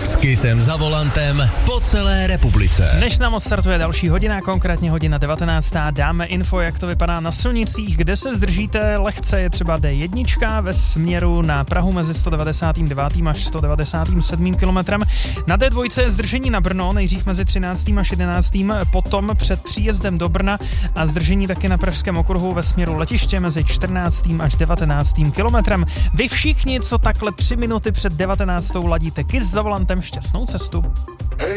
S Kissem za volantem po celé republice. Než nám odstartuje další hodina, konkrétně hodina 19. dáme info, jak to vypadá na silnicích, kde se zdržíte. Lehce je třeba D1 ve směru na Prahu mezi 199. až 197. kilometrem. Na D2 je zdržení na Brno, nejdřív mezi 13. až 11. potom před příjezdem do Brna a zdržení taky na Pražském okruhu ve směru letiště mezi 14. až 19. kilometrem. Vy všichni, co takhle 3 minuty před 19. ladíte Kiss za volantem, šťastnou cestu.